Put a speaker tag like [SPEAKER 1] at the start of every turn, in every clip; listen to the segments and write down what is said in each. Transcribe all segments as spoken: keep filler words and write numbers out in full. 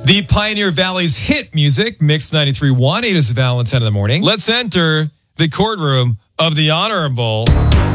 [SPEAKER 1] The Pioneer Valley's hit music, Mix ninety-three point one, eight is Valentine in the morning. Let's enter the courtroom of the Honorable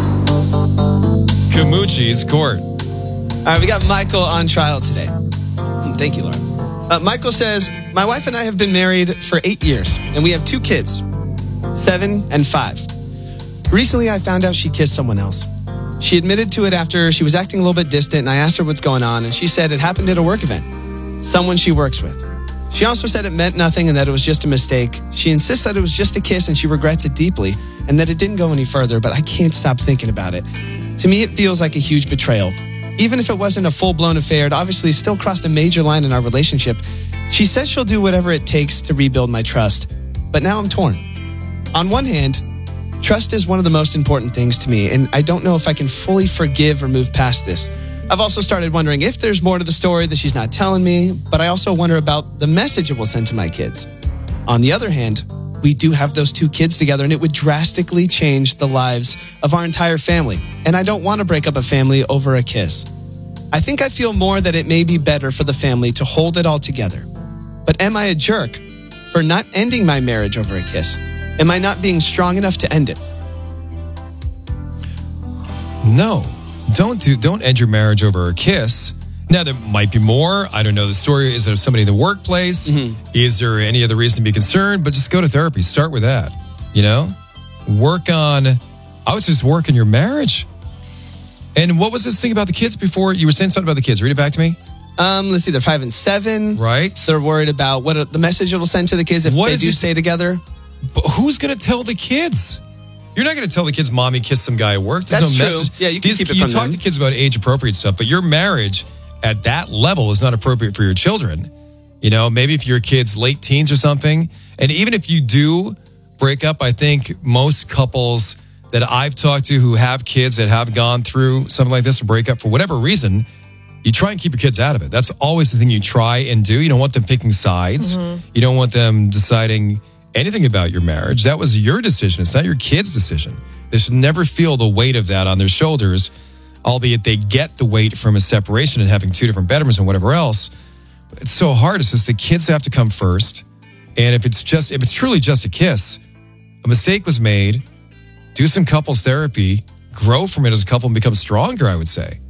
[SPEAKER 1] Camucci's court.
[SPEAKER 2] All right, we got Michael on trial today. Thank you, Laura. Uh, Michael says, my wife and I have been married for eight years, and we have two kids, seven and five. Recently, I found out she kissed someone else. She admitted to it after she was acting a little bit distant, and I asked her what's going on, and she said it happened at a work event. Someone she works with. She also said it meant nothing and that it was just a mistake. She insists that it was just a kiss and she regrets it deeply and that it didn't go any further, but I can't stop thinking about it. To me, it feels like a huge betrayal. Even if it wasn't a full-blown affair, it obviously still crossed a major line in our relationship. She says she'll do whatever it takes to rebuild my trust, but now I'm torn. On one hand, trust is one of the most important things to me, and I don't know if I can fully forgive or move past this. I've also started wondering if there's more to the story that she's not telling me, but I also wonder about the message it will send to my kids. On the other hand, we do have those two kids together, and it would drastically change the lives of our entire family. And I don't want to break up a family over a kiss. I think I feel more that it may be better for the family to hold it all together. But am I a jerk for not ending my marriage over a kiss? Am I not being strong enough to end it?
[SPEAKER 1] No. Don't do. Don't end your marriage over a kiss. Now, there might be more. I don't know the story. Is there somebody in the workplace? Mm-hmm. Is there any other reason to be concerned? But just go to therapy. Start with that. You know? Work on, I would just work on your marriage. And what was this thing about the kids before? You were saying something about the kids. Read it back to me.
[SPEAKER 2] Um, let's see. They're five and seven.
[SPEAKER 1] Right.
[SPEAKER 2] They're worried about what the message it will send to the kids if what they do it? stay together.
[SPEAKER 1] But who's going to tell the kids? You're not going to tell the kids, Mommy kissed some guy at work. There's
[SPEAKER 2] That's
[SPEAKER 1] no
[SPEAKER 2] true.
[SPEAKER 1] Message.
[SPEAKER 2] Yeah, you can
[SPEAKER 1] These,
[SPEAKER 2] keep it
[SPEAKER 1] You
[SPEAKER 2] from
[SPEAKER 1] talk
[SPEAKER 2] them.
[SPEAKER 1] to kids about age-appropriate stuff, but your marriage at that level is not appropriate for your children. You know, maybe if your kid's late teens or something. And even if you do break up, I think most couples that I've talked to who have kids that have gone through something like this, or break up for whatever reason, you try and keep your kids out of it. That's always the thing you try and do. You don't want them picking sides. Mm-hmm. You don't want them deciding anything about your marriage. That was your decision. It's not your kid's decision. They should never feel the weight of that on their shoulders, albeit they get the weight from a separation and having two different bedrooms and whatever else. It's so hard. It's just the kids have to come first. And if it's just, if it's truly just a kiss, a mistake was made, do some couples therapy, grow from it as a couple and become stronger, I would say.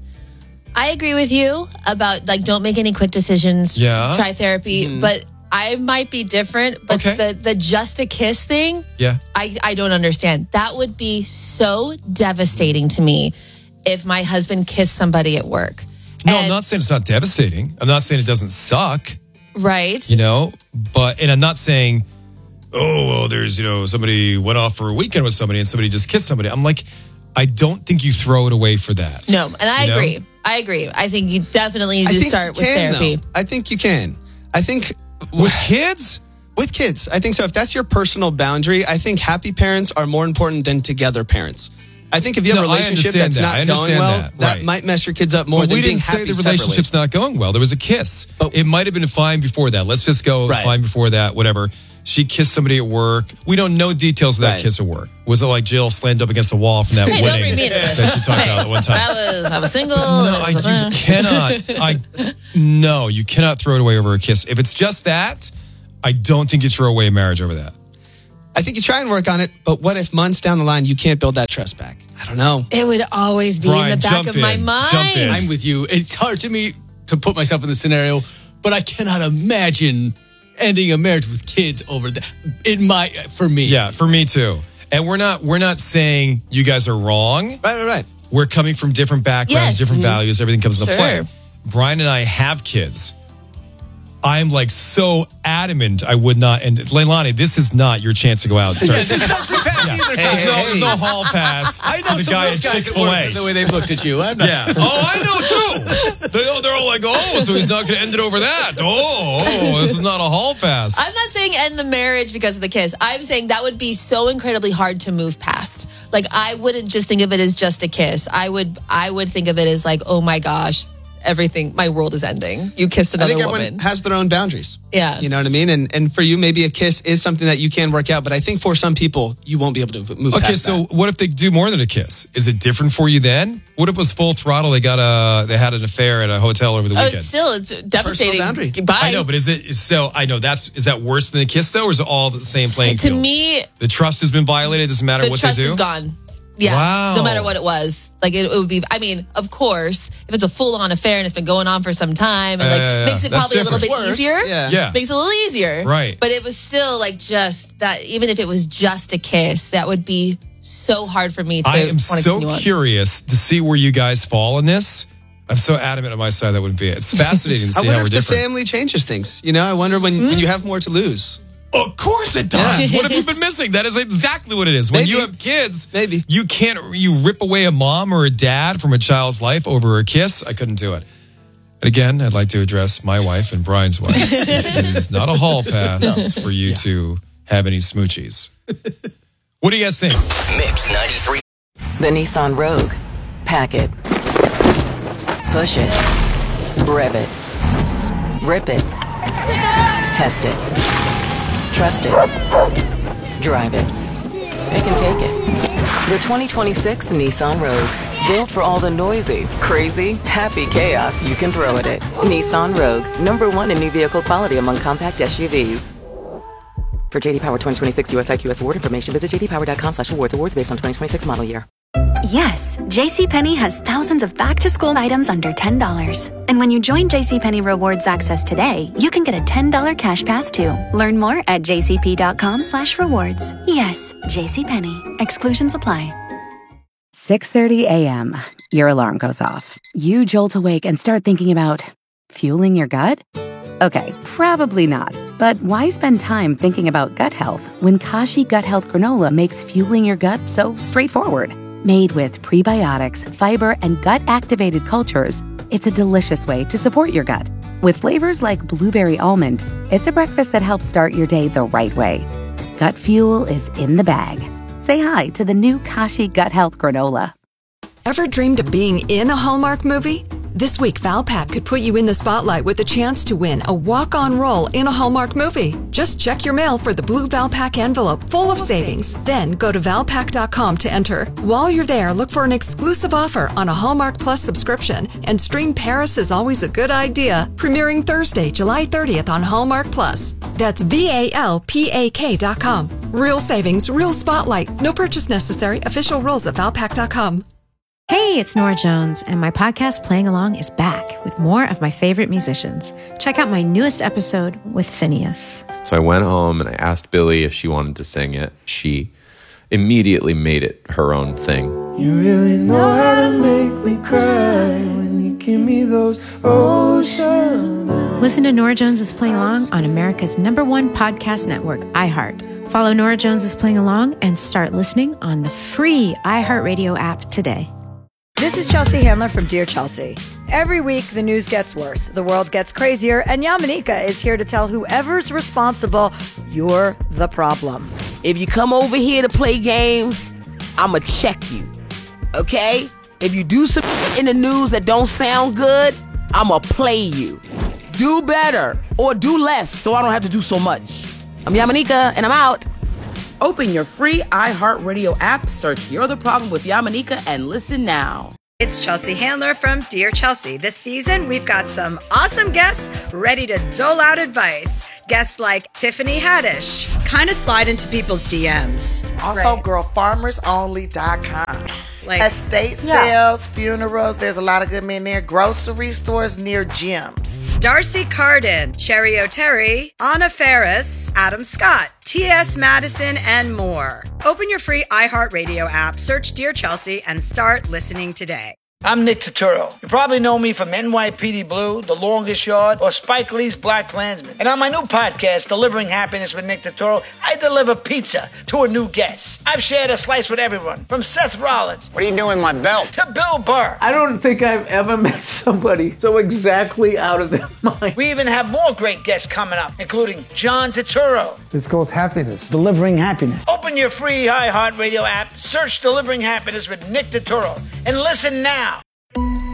[SPEAKER 3] I agree with you about, like, don't make any quick decisions.
[SPEAKER 1] Yeah.
[SPEAKER 3] Try therapy. Mm-hmm. But I might be different, but
[SPEAKER 1] okay.
[SPEAKER 3] the, the just a kiss thing,
[SPEAKER 1] yeah,
[SPEAKER 3] I, I don't understand. That would be so devastating to me if my husband kissed somebody at work.
[SPEAKER 1] No,
[SPEAKER 3] and,
[SPEAKER 1] I'm not saying it's not devastating. I'm not saying it doesn't suck.
[SPEAKER 3] Right.
[SPEAKER 1] You know, but, and I'm not saying, oh, well, there's, you know, somebody went off for a weekend with somebody and somebody just kissed somebody. I'm like, I don't think you throw it away for that.
[SPEAKER 3] No, and I
[SPEAKER 1] you know?
[SPEAKER 3] agree. I agree. I think you definitely need
[SPEAKER 2] I
[SPEAKER 3] to
[SPEAKER 2] think
[SPEAKER 3] start
[SPEAKER 2] you
[SPEAKER 3] with
[SPEAKER 2] can,
[SPEAKER 3] therapy.
[SPEAKER 2] Though. I think you can. I think...
[SPEAKER 1] With kids?
[SPEAKER 2] With kids. I think so. If that's your personal boundary, I think happy parents are more important than together parents. I think if you have
[SPEAKER 1] No,
[SPEAKER 2] a relationship that's
[SPEAKER 1] that.
[SPEAKER 2] not going well,
[SPEAKER 1] that,
[SPEAKER 2] that
[SPEAKER 1] right.
[SPEAKER 2] might mess your kids up more
[SPEAKER 1] but
[SPEAKER 2] than
[SPEAKER 1] we
[SPEAKER 2] being
[SPEAKER 1] didn't say
[SPEAKER 2] happy
[SPEAKER 1] the relationship's
[SPEAKER 2] separately.
[SPEAKER 1] not going well. There was a kiss.
[SPEAKER 2] But,
[SPEAKER 1] it might have been fine before that. Let's just go. It was
[SPEAKER 2] Right.
[SPEAKER 1] fine before that, whatever. She kissed somebody at work. We don't know details of that
[SPEAKER 2] Right.
[SPEAKER 1] kiss at work. Was it like Jill slammed up against the wall from that
[SPEAKER 3] Hey,
[SPEAKER 1] wedding
[SPEAKER 3] don't bring me into this.
[SPEAKER 1] that she talked about at one time?
[SPEAKER 3] That was, I was single.
[SPEAKER 1] No, I, you cannot. I no, you cannot throw it away over a kiss. If it's just that, I don't think you throw away a marriage over that.
[SPEAKER 2] I think you try and work on it, but what if months down the line you can't build that trust back? I don't know.
[SPEAKER 3] It would always be
[SPEAKER 1] Brian,
[SPEAKER 3] in the back
[SPEAKER 1] jump
[SPEAKER 3] of my
[SPEAKER 1] in.
[SPEAKER 3] mind.
[SPEAKER 1] Jump in.
[SPEAKER 4] I'm with you. It's hard to me to put myself in the scenario, but I cannot imagine ending a marriage with kids over that. It might, for me.
[SPEAKER 1] Yeah, for me too. And we're not we're not saying you guys are wrong.
[SPEAKER 2] Right, right, right.
[SPEAKER 1] We're coming from different backgrounds,
[SPEAKER 3] Yes.
[SPEAKER 1] different
[SPEAKER 3] Mm-hmm.
[SPEAKER 1] values. Everything comes into
[SPEAKER 3] Sure.
[SPEAKER 1] play. Brian and I have kids. I'm like so adamant I would not. And Leilani, this is not your chance to go out. Sorry.
[SPEAKER 4] This is not free pass either.
[SPEAKER 1] There's no, there's no hall pass.
[SPEAKER 4] I know
[SPEAKER 1] for the
[SPEAKER 4] some
[SPEAKER 1] guy
[SPEAKER 4] of those
[SPEAKER 1] at
[SPEAKER 4] guys at
[SPEAKER 1] Chick-fil-A.
[SPEAKER 4] work, the way they've looked at you. I'm not.
[SPEAKER 1] Yeah. Oh, I know too. They, they're all like, oh, so he's not going to end it over that. Oh, oh, this is not a hall pass.
[SPEAKER 3] I'm not saying end the marriage because of the kiss. I'm saying that would be so incredibly hard to move past. Like, I wouldn't just think of it as just a kiss. I would I would think of it as like, oh my gosh, everything, my world is ending. You kissed
[SPEAKER 2] I
[SPEAKER 3] another
[SPEAKER 2] think everyone
[SPEAKER 3] woman.
[SPEAKER 2] has their own boundaries.
[SPEAKER 3] Yeah.
[SPEAKER 2] You know what I mean? And and for you, maybe a kiss is something that you can work out. But I think for some people, you won't be able to move
[SPEAKER 1] Okay,
[SPEAKER 2] past
[SPEAKER 1] so
[SPEAKER 2] that.
[SPEAKER 1] what if they do more than a kiss? Is it different for you then? What if it was full throttle? They got a they had an affair at a hotel over the
[SPEAKER 3] Oh,
[SPEAKER 1] weekend.
[SPEAKER 3] it's still, it's devastating.
[SPEAKER 2] boundary.
[SPEAKER 3] Bye.
[SPEAKER 1] I know, but is it is- so? I know that's is that worse than the kiss though, or is it all the same playing
[SPEAKER 3] To
[SPEAKER 1] field?
[SPEAKER 3] me,
[SPEAKER 1] The trust has been violated. It doesn't matter
[SPEAKER 3] the
[SPEAKER 1] what
[SPEAKER 3] trust
[SPEAKER 1] they do.
[SPEAKER 3] is gone. Yeah.
[SPEAKER 1] Wow.
[SPEAKER 3] No matter what it was. Like it, it would be, I mean, of course, if it's a full on affair and it's been going on for some time and like
[SPEAKER 1] Uh, yeah, yeah,
[SPEAKER 3] makes
[SPEAKER 1] yeah.
[SPEAKER 3] it
[SPEAKER 1] That's
[SPEAKER 3] probably a little bit
[SPEAKER 1] different.
[SPEAKER 2] Worse,
[SPEAKER 3] easier.
[SPEAKER 2] yeah.
[SPEAKER 1] Yeah.
[SPEAKER 3] Makes it a little easier.
[SPEAKER 1] Right.
[SPEAKER 3] But it was still like just that, even if it was just a kiss, that would be so hard for me to
[SPEAKER 1] I am
[SPEAKER 3] want to
[SPEAKER 1] so
[SPEAKER 3] continue on.
[SPEAKER 1] curious to see where you guys fall in this. I'm so adamant on my side that wouldn't be it. It's fascinating to
[SPEAKER 2] I
[SPEAKER 1] see
[SPEAKER 2] wonder
[SPEAKER 1] how we're
[SPEAKER 2] if the
[SPEAKER 1] different.
[SPEAKER 2] family changes things. You know, I wonder when, when you have more to lose.
[SPEAKER 1] Of course it does. What have we been missing? That is exactly what it is. When
[SPEAKER 2] Maybe.
[SPEAKER 1] you have kids,
[SPEAKER 2] Maybe.
[SPEAKER 1] you can't you rip away a mom or a dad from a child's life over a kiss. I couldn't do it. And again, I'd like to address my wife and Brian's wife. This is not a hall pass for you to have any smoochies. What do you guys think?
[SPEAKER 5] Mix ninety-three.
[SPEAKER 6] The Nissan Rogue. Pack it. Push it. Rev it. Rip it. Test it. Trust it. Drive it. It can take it. The twenty twenty-six Nissan Rogue. Built for all the noisy, crazy, happy chaos you can throw at it. Nissan Rogue. Number one in new vehicle quality among compact S U Vs. For J D Power twenty twenty-six U S I Q S award information, visit j d power dot com slash awards. Awards based on twenty twenty-six model year.
[SPEAKER 7] Yes, JCPenney has thousands of back-to-school items under ten dollars. And when you join JCPenney Rewards Access today, you can get a ten dollars cash pass too. Learn more at j c p dot com slash rewards. Yes, JCPenney. Exclusions apply.
[SPEAKER 8] six thirty a.m. Your alarm goes off. You jolt awake and start thinking about fueling your gut? Okay, probably not. But why spend time thinking about gut health when Kashi Gut Health Granola makes fueling your gut so straightforward? Made with prebiotics, fiber, and gut-activated cultures, it's a delicious way to support your gut. With flavors like blueberry almond, it's a breakfast that helps start your day the right way. Gut fuel is in the bag. Say hi to the new Kashi Gut Health Granola.
[SPEAKER 9] Ever dreamed of being in a Hallmark movie? This week, Valpak could put you in the spotlight with a chance to win a walk-on role in a Hallmark movie. Just check your mail for the blue Valpak envelope full of savings. Then go to valpak dot com to enter. While you're there, look for an exclusive offer on a Hallmark Plus subscription and stream Paris is Always a Good Idea, premiering Thursday, July thirtieth on Hallmark Plus. That's V A L P A K dot com. Real savings, real spotlight. No purchase necessary. Official rules at valpak dot com.
[SPEAKER 10] Hey, it's Nora Jones, and my podcast Playing Along is back with more of my favorite musicians. Check out my newest episode with Phineas.
[SPEAKER 11] So I went home and I asked Billy if she wanted to sing it. She immediately made it her own thing.
[SPEAKER 12] You really know how to make me cry when you give me those ocean eyes.
[SPEAKER 10] Listen to Nora Jones is Playing Along on America's number one podcast network, iHeart. Follow Nora Jones is Playing Along and start listening on the free iHeartRadio app today.
[SPEAKER 13] This is Chelsea Handler from Dear Chelsea. Every week, the news gets worse, the world gets crazier, and Yamanika is here to tell whoever's responsible, you're the problem.
[SPEAKER 14] If you come over here to play games, I'ma check you, okay? If you do some in the news that don't sound good, I'ma play you. Do better, or do less, so I don't have to do so much. I'm Yamanika, and I'm out. Open your free iHeartRadio app, search You're the Problem with Yamanika, and listen now.
[SPEAKER 13] It's Chelsea Handler from Dear Chelsea. This season, we've got some awesome guests ready to dole out advice. Guests like Tiffany Haddish. Kind of slide into people's D Ms.
[SPEAKER 15] Also,
[SPEAKER 13] right.
[SPEAKER 15] girl farmers only dot com.
[SPEAKER 13] Like,
[SPEAKER 15] estate
[SPEAKER 13] yeah.
[SPEAKER 15] sales, funerals, there's a lot of good men there. Grocery stores near gyms.
[SPEAKER 13] Darcy Carden, Cherry O'Terry, Anna Ferris, Adam Scott, T S Madison, and more. Open your free iHeartRadio app, search Dear Chelsea, and start listening today.
[SPEAKER 16] I'm Nick Turturro. You probably know me from N Y P D Blue, The Longest Yard, or Spike Lee's Black Klansman. And on my new podcast, Delivering Happiness with Nick Turturro, I deliver pizza to a new guest. I've shared a slice with everyone, from Seth Rollins.
[SPEAKER 17] What are you doing with my belt?
[SPEAKER 16] To Bill Burr.
[SPEAKER 12] I don't think I've ever met somebody so exactly out of their mind.
[SPEAKER 16] We even have more great guests coming up, including John Turturro.
[SPEAKER 18] It's called Happiness. Delivering Happiness.
[SPEAKER 16] Open your free iHeartRadio app, search Delivering Happiness with Nick Turturro, and listen now.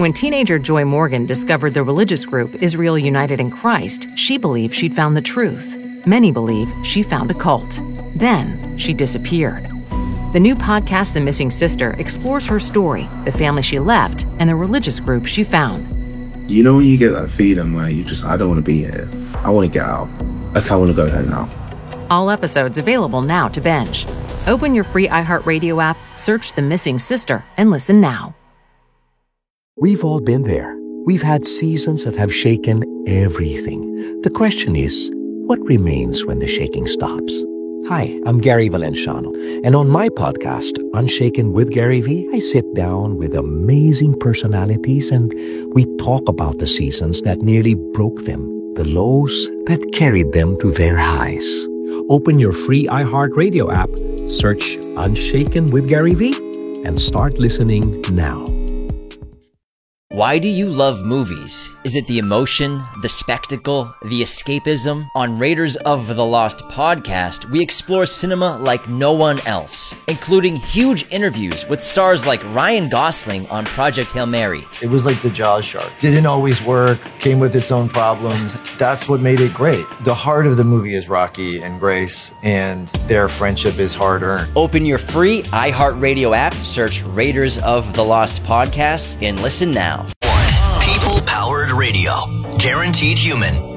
[SPEAKER 5] When teenager Joy Morgan discovered the religious group Israel United in Christ, she believed she'd found the truth. Many believe she found a cult. Then she disappeared. The new podcast, The Missing Sister, explores her story, the family she left, and the religious group she found.
[SPEAKER 17] You know when you get that feeling where you just, I don't want to be here. I want to get out. Like, I want to go there now.
[SPEAKER 5] All episodes available now to binge. Open your free iHeartRadio app, search The Missing Sister, and listen now.
[SPEAKER 19] We've all been there. We've had seasons that have shaken everything. The question is, what remains when the shaking stops? Hi, I'm Gary Valenciano, and on my podcast, Unshaken with Gary V, I sit down with amazing personalities and we talk about the seasons that nearly broke them, the lows that carried them to their highs. Open your free iHeartRadio app, search Unshaken with Gary V, and start listening now.
[SPEAKER 20] Why do you love movies? Is it the emotion, the spectacle, the escapism? On Raiders of the Lost podcast, we explore cinema like no one else, including huge interviews with stars like Ryan Gosling on Project Hail Mary.
[SPEAKER 21] It was like the Jaws shark. Didn't always work, came with its own problems. That's what made it great. The heart of the movie is Rocky and Grace, and their friendship is hard-earned.
[SPEAKER 20] Open your free iHeartRadio app, search Raiders of the Lost podcast, and listen now.
[SPEAKER 22] People-powered radio. Guaranteed human.